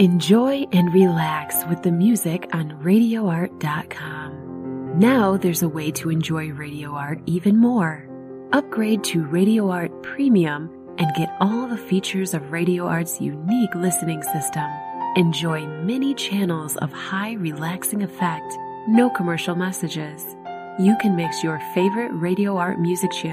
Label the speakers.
Speaker 1: Enjoy and relax with the music on RadioArt.com. Now there's a way to enjoy Radio Art even more. Upgrade to Radio Art Premium and get all the features of Radio Art's unique listening system. Enjoy many channels of high relaxing effect, no commercial messages. You can mix your favorite Radio Art music channel